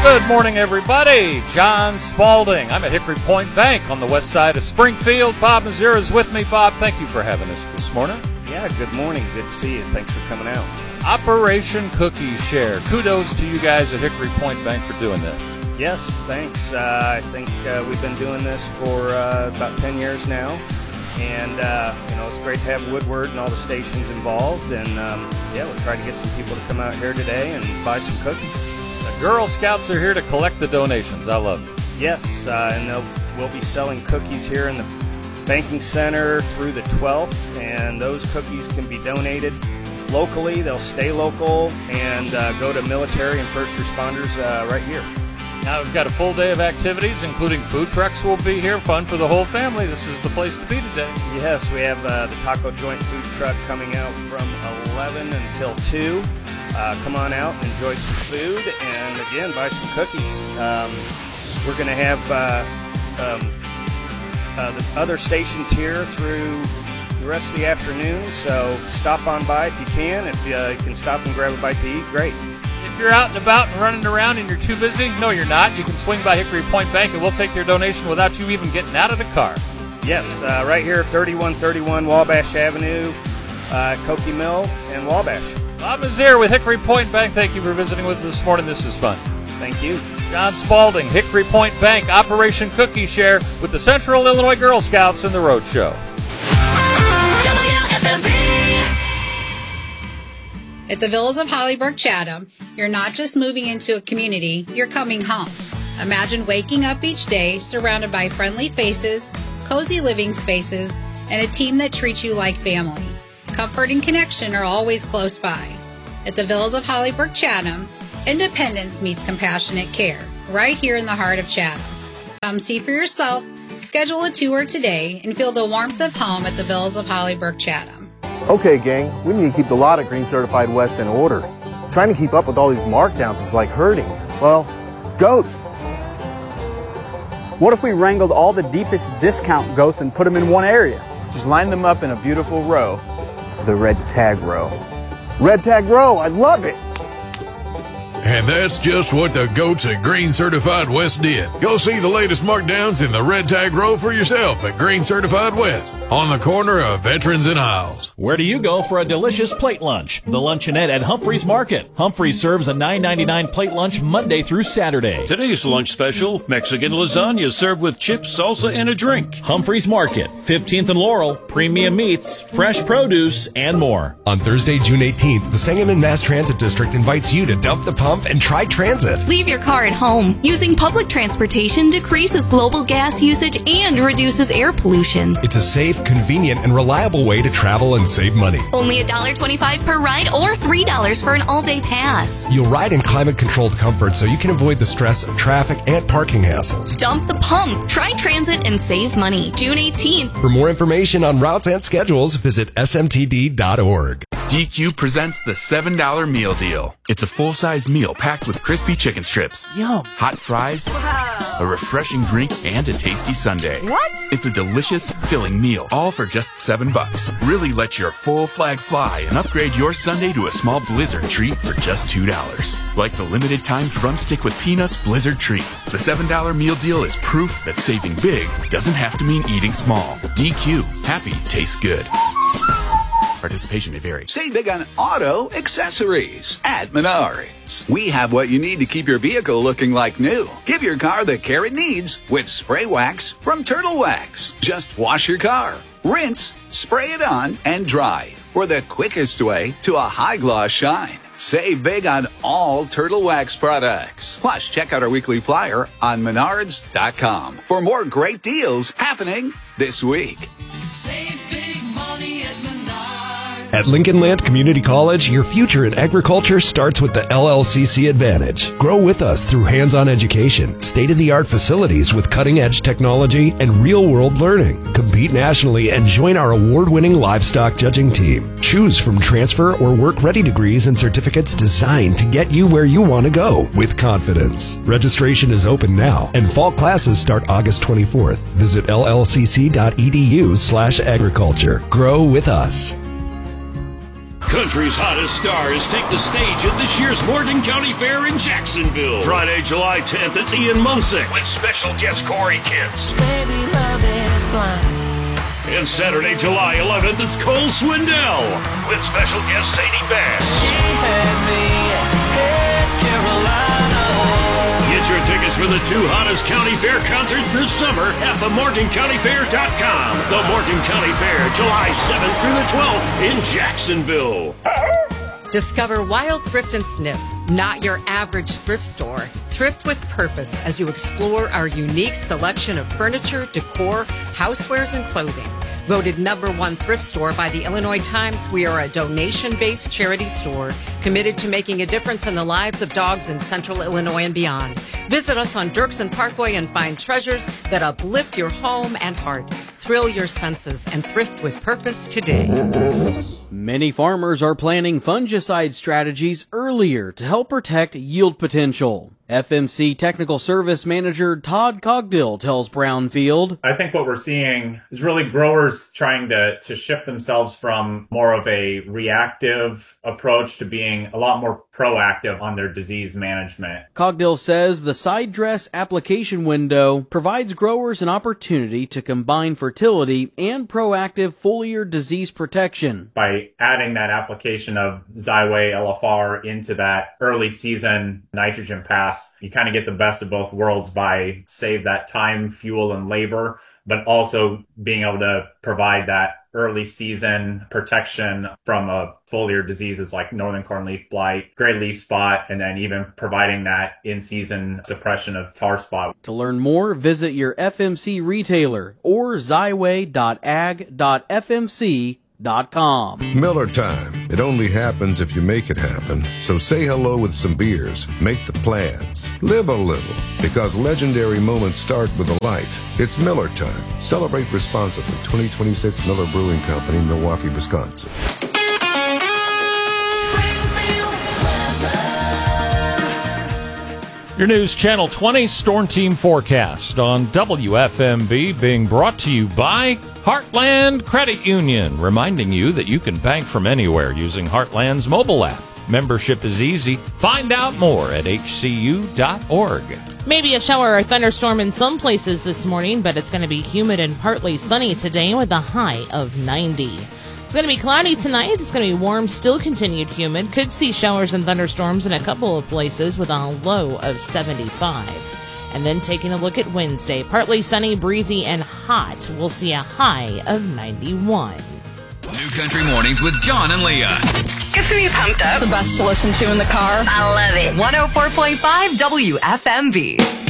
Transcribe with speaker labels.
Speaker 1: Good morning, everybody. John Spalding. I'm at Hickory Point Bank on the west side of Springfield. Bob Mazier is with me. Bob, thank you for having us this morning.
Speaker 2: Yeah, good morning. Good to see you. Thanks for coming out.
Speaker 1: Operation Cookie Share. Kudos to you guys at Hickory Point Bank for doing this.
Speaker 2: Yes, thanks. I think we've been doing this for about 10 years now. And, it's great to have Woodward and all the stations involved. And, we'll try to get some people to come out here today and buy some cookies.
Speaker 1: The Girl Scouts are here to collect the donations. I love it.
Speaker 2: Yes, and we'll be selling cookies here in the banking center through the 12th. And those cookies can be donated locally. They'll stay local and go to military and first responders right here.
Speaker 1: Now we've got a full day of activities, including food trucks will be here. Fun for the whole family. This is the place to be today.
Speaker 2: Yes, we have the Taco Joint food truck coming out from 11 until 2. Come on out and enjoy some food, and again, buy some cookies. We're going to have the other stations here through the rest of the afternoon, so stop on by if you can. If you can stop and grab a bite to eat, great.
Speaker 1: If you're out and about and running around and you're too busy, no, you're not. You can swing by Hickory Point Bank, and we'll take your donation without you even getting out of the car.
Speaker 2: Yes, right here at 3131 Wabash Avenue, Koki Mill, and Wabash.
Speaker 1: Bob Mazier with Hickory Point Bank. Thank you for visiting with us this morning. This is fun.
Speaker 2: Thank you.
Speaker 1: John Spalding, Hickory Point Bank, Operation Cookie Share with the Central Illinois Girl Scouts and the Road Show.
Speaker 3: At the Villas of Hollybrook Chatham, you're not just moving into a community, you're coming home. Imagine waking up each day surrounded by friendly faces, cozy living spaces, and a team that treats you like family. Comfort and connection are always close by. At the Villas of Hollybrook Chatham, independence meets compassionate care, right here in the heart of Chatham. Come see for yourself, schedule a tour today, and feel the warmth of home at the Villas of Hollybrook Chatham.
Speaker 4: Okay, gang, we need to keep the lot of Green Certified West in order. Trying to keep up with all these markdowns is like herding, well, goats.
Speaker 5: What if we wrangled all the deepest discount goats and put them in one area?
Speaker 6: Just line them up in a beautiful row.
Speaker 4: The red tag row. Red tag row, I love it!
Speaker 7: And that's just what the goats at Green Certified West did. Go see the latest markdowns in the red tag row for yourself at Green Certified West, on the corner of Veterans and Isles.
Speaker 8: Where do you go for a delicious plate lunch? The Luncheonette at Humphreys Market. Humphreys serves a $9.99 plate lunch Monday through Saturday.
Speaker 9: Today's lunch special, Mexican lasagna served with chips, salsa, and a drink.
Speaker 8: Humphreys Market, 15th and Laurel, premium meats, fresh produce, and more.
Speaker 10: On Thursday, June 18th, the Sangamon Mass Transit District invites you to dump the pump and try transit.
Speaker 11: Leave your car at home. Using public transportation decreases global gas usage and reduces air pollution.
Speaker 10: It's a safe, convenient, and reliable way to travel and save money.
Speaker 11: Only $1.25 per ride or $3 for an all-day pass.
Speaker 10: You'll ride in climate-controlled comfort so you can avoid the stress of traffic and parking hassles.
Speaker 11: Dump the pump. Try transit and save money. June 18th.
Speaker 10: For more information on routes and schedules, visit smtd.org.
Speaker 12: DQ presents the $7 meal deal. It's a full-size meal packed with crispy chicken strips,
Speaker 6: Yum.
Speaker 12: hot fries, a refreshing drink, and a tasty sundae.
Speaker 6: What?
Speaker 12: It's a delicious, filling meal, all for just $7. Really let your full flag fly and upgrade your sundae to a small Blizzard treat for just $2. Like the limited-time drumstick with peanuts Blizzard treat. The $7 meal deal is proof that saving big doesn't have to mean eating small. DQ. Happy tastes good. Participation may vary.
Speaker 13: Save big on auto accessories at Menards. We have what you need to keep your vehicle looking like new. Give your car the care it needs with spray wax from Turtle Wax. Just wash your car, rinse, spray it on, and dry for the quickest way to a high gloss shine. Save big on all Turtle Wax products. Plus, check out our weekly flyer on Menards.com for more great deals happening this week.
Speaker 14: Save big money at Menards.
Speaker 10: At Lincoln Land Community College, your future in agriculture starts with the LLCC Advantage. Grow with us through hands-on education, state-of-the-art facilities with cutting-edge technology, and real-world learning. Compete nationally and join our award-winning livestock judging team. Choose from transfer or work-ready degrees and certificates designed to get you where you want to go with confidence. Registration is open now, and fall classes start August 24th. Visit llcc.edu/agriculture. Grow with us.
Speaker 9: Country's hottest stars take the stage at this year's Morgan County Fair in Jacksonville. Friday, July 10th, it's Ian Munsick with special guest Corey Kent.
Speaker 14: Baby, love is blind.
Speaker 9: And Saturday, July 11th, it's Cole Swindell with special guest Sadie Bass.
Speaker 14: She had me, it's Carolina.
Speaker 9: Get your tickets for the 2 hottest county fair concerts this summer at themorgancountyfair.com. The Morgan County Fair, July 7th through the 12th in Jacksonville.
Speaker 15: Discover Wild Thrift and Sniff, not your average thrift store. Thrift with purpose as you explore our unique selection of furniture, decor, housewares, and clothing. Voted #1 thrift store by the Illinois Times, we are a donation-based charity store committed to making a difference in the lives of dogs in central Illinois and beyond. Visit us on Dirksen Parkway and find treasures that uplift your home and heart. Thrill your senses and thrift with purpose today.
Speaker 16: Many farmers are planning fungicide strategies earlier to help protect yield potential. FMC Technical Service Manager Todd Cogdill tells Brownfield,
Speaker 17: I think what we're seeing is really growers trying to shift themselves from more of a reactive approach to being a lot more proactive on their disease management.
Speaker 16: Cogdill says the side dress application window provides growers an opportunity to combine fertility and proactive foliar disease protection.
Speaker 17: By adding that application of Xyway LFR into that early season nitrogen pass, you kind of get the best of both worlds by save that time, fuel, and labor, but also being able to provide that early season protection from foliar diseases like northern cornleaf blight, gray leaf spot, and then even providing that in-season suppression of tar spot.
Speaker 16: To learn more, visit your FMC retailer or xyway.ag.fmc.com.
Speaker 18: Miller Time. It only happens if you make it happen. So say hello with some beers. Make the plans. Live a little. Because legendary moments start with a light. It's Miller Time. Celebrate responsibly. 2026 Miller Brewing Company, Milwaukee, Wisconsin.
Speaker 1: Your News Channel 20 Storm Team Forecast on WFMB being brought to you by Heartland Credit Union, reminding you that you can bank from anywhere using Heartland's mobile app. Membership is easy. Find out more at hcu.org.
Speaker 19: Maybe a shower or thunderstorm in some places this morning, but it's going to be humid and partly sunny today with a high of 90. It's going to be cloudy tonight. It's going to be warm, still continued humid. Could see showers and thunderstorms in a couple of places with a low of 75. And then taking a look at Wednesday, partly sunny, breezy, and hot. We'll see a high of 91.
Speaker 20: New Country Mornings with John and Leah.
Speaker 21: Gets me pumped up.
Speaker 22: The best to listen to in the car.
Speaker 21: I love it. 104.5 WFMB.